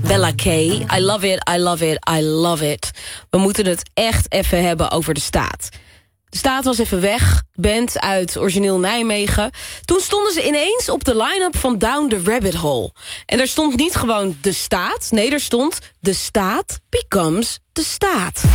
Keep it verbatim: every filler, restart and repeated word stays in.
Bella K. I love it, I love it, I love it. We moeten het echt even hebben over de Staat. De Staat was even weg, band uit origineel Nijmegen. Toen stonden ze ineens op de line-up van Down the Rabbit Hole. En daar stond niet gewoon de Staat, nee, er stond de Staat becomes de Staat.